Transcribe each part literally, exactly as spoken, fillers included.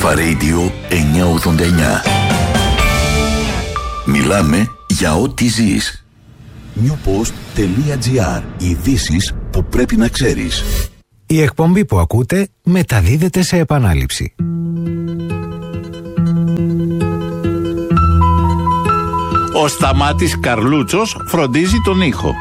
Αλφα Radio εννιακόσια ογδόντα εννιά. Μιλάμε για ό,τι ζεις. newpost.gr. Ειδήσεις που πρέπει να ξέρεις. Η εκπομπή που ακούτε μεταδίδεται σε επανάληψη. Ο Σταμάτης Καρλούτσος φροντίζει τον ήχο.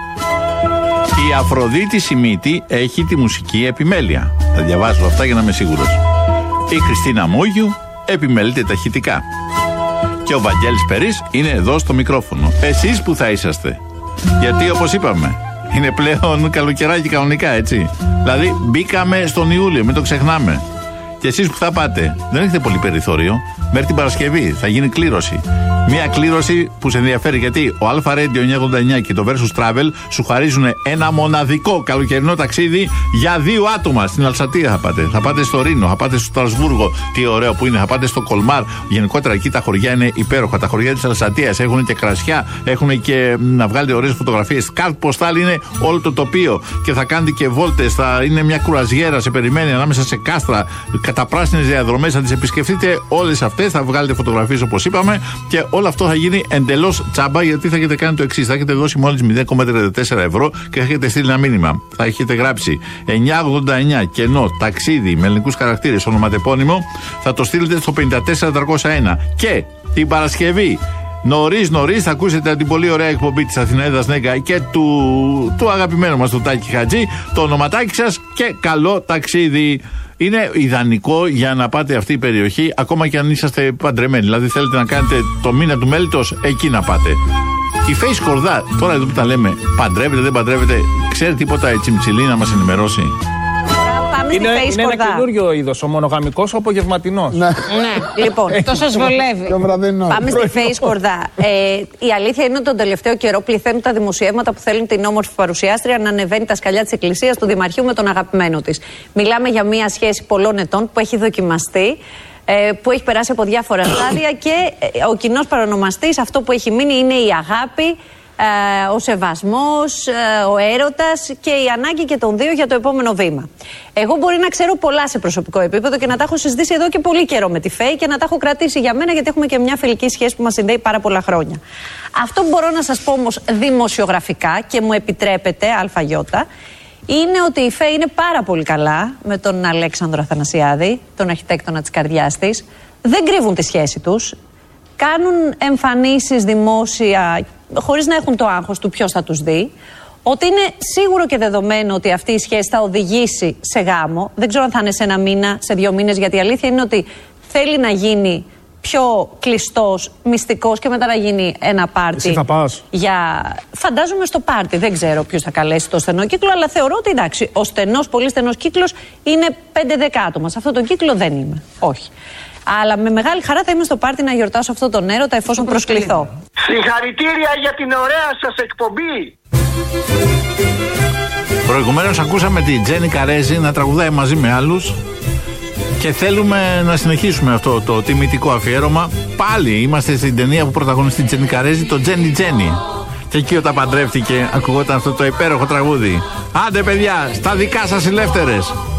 Η Αφροδίτη Σιμίτη έχει τη μουσική επιμέλεια. Θα διαβάσω αυτά για να είμαι σίγουρος. Η Χριστίνα Μούγιου επιμελείται τα ηχητικά. Και ο Βαγγέλης Περής είναι εδώ στο μικρόφωνο. Εσείς που θα είσαστε? Γιατί όπως είπαμε, είναι πλέον καλοκαιράκι κανονικά, έτσι. Δηλαδή μπήκαμε στον Ιούλιο, μην το ξεχνάμε. Και εσείς που θα πάτε, δεν έχετε πολύ περιθώριο. Μέχρι την Παρασκευή θα γίνει κλήρωση. Μια κλήρωση που σε ενδιαφέρει, γιατί ο Αλφα Radio εννιακόσια ογδόντα εννιά και το Versus Travel σου χαρίζουν ένα μοναδικό καλοκαιρινό ταξίδι για δύο άτομα. Στην Αλσατία θα πάτε, θα πάτε στο Ρήνο, θα πάτε στο Στρασβούργο. Τι ωραίο που είναι, θα πάτε στο Κολμάρ. Γενικότερα εκεί τα χωριά είναι υπέροχα. Τα χωριά της Αλσατίας έχουν και κρασιά, έχουν και να βγάλετε ωραίες φωτογραφίες. Κάρτ ποστάλ είναι όλο το τοπίο. Και θα κάνετε και βόλτες. Θα είναι μια κουραζιέρα, σε περιμένει ανάμεσα σε κάστρα, καταπράσινες διαδρομές. Θα τις επισκεφτείτε όλες αυτές, θα βγάλετε φωτογραφίες όπως είπαμε. Και όλο αυτό θα γίνει εντελώς τσάμπα, γιατί θα έχετε κάνει το εξής. Θα έχετε δώσει μόλις μηδέν κόμμα τριάντα τέσσερα ευρώ και θα έχετε στείλει ένα μήνυμα. Θα έχετε γράψει εννιακόσια ογδόντα εννιά κενό ταξίδι με ελληνικούς χαρακτήρες, ονοματεπώνυμο. Θα το στείλετε στο πέντε τέσσερα τριακόσια ένα. Και την Παρασκευή, νωρίς νωρίς, θα ακούσετε την πολύ ωραία εκπομπή της Αθηναίδας Νέγκα και του, του αγαπημένου μας του Τάκη Χατζή. Το ονοματάκι σας και καλό ταξίδι. Είναι ιδανικό για να πάτε αυτή η περιοχή, ακόμα και αν είσαστε παντρεμένοι. Δηλαδή θέλετε να κάνετε το μήνα του μέλιτος, εκεί να πάτε. Η Φέη Σκορδά, τώρα εδώ που τα λέμε, παντρεύετε, δεν παντρεύετε, ξέρει τίποτα η Τσιμψιλή να μας ενημερώσει? Είναι, είναι ένα καινούριο είδος, ο μονογαμικός, ο απογευματινός. Ναι, ναι, λοιπόν, το σας βολεύει. Πάμε στη Φέη Σκορδά. Ε, η αλήθεια είναι ότι τον τελευταίο καιρό πληθαίνουν τα δημοσιεύματα που θέλουν την όμορφη παρουσιάστρια να ανεβαίνει τα σκαλιά της εκκλησίας του Δημαρχείου με τον αγαπημένο της. Μιλάμε για μια σχέση πολλών ετών που έχει δοκιμαστεί, που έχει περάσει από διάφορα στάδια και ο κοινός παρονομαστής, αυτό που έχει μείνει, είναι η αγάπη, ο σεβασμός, ο έρωτας και η ανάγκη και των δύο για το επόμενο βήμα. Εγώ μπορεί να ξέρω πολλά σε προσωπικό επίπεδο και να τα έχω συζητήσει εδώ και πολύ καιρό με τη Φέη και να τα έχω κρατήσει για μένα, γιατί έχουμε και μια φιλική σχέση που μας συνδέει πάρα πολλά χρόνια. Αυτό που μπορώ να σας πω όμως δημοσιογραφικά και μου επιτρέπετε, ΑΙ, είναι ότι η Φέη είναι πάρα πολύ καλά με τον Αλέξανδρο Αθανασιάδη, τον αρχιτέκτονα της καρδιάς της. Δεν κρύβουν τη σχέση τους. Κάνουν εμφανίσεις δημόσια χωρίς να έχουν το άγχος του ποιος θα τους δει. Ότι είναι σίγουρο και δεδομένο ότι αυτή η σχέση θα οδηγήσει σε γάμο. Δεν ξέρω αν θα είναι σε ένα μήνα, σε δύο μήνες, γιατί η αλήθεια είναι ότι θέλει να γίνει πιο κλειστός, μυστικός και μετά να γίνει ένα πάρτι. Εσύ θα πας? Για... Φαντάζομαι στο πάρτι. Δεν ξέρω ποιος θα καλέσει το στενό κύκλο, αλλά θεωρώ ότι εντάξει, ο στενός, πολύ στενός κύκλος είναι πέντε δέκα άτομα. Σε αυτόν τον κύκλο δεν είμαι. Όχι. Αλλά με μεγάλη χαρά θα είμαι στο πάρτι να γιορτάσω αυτόν τον έρωτα εφόσον προσκληθώ. Συγχαρητήρια για την ωραία σας εκπομπή. Προηγουμένως ακούσαμε τη Τζέννη Καρέζη να τραγουδάει μαζί με άλλους και θέλουμε να συνεχίσουμε αυτό το τιμητικό αφιέρωμα. Πάλι είμαστε στην ταινία που πρωταγωνιστεί η Τζέννη Καρέζη, το Τζέννη Τζέννη. Και εκεί όταν παντρεύτηκε ακουγόταν αυτό το υπέροχο τραγούδι. Άντε παιδιά, στα δικά σας ελεύθερες.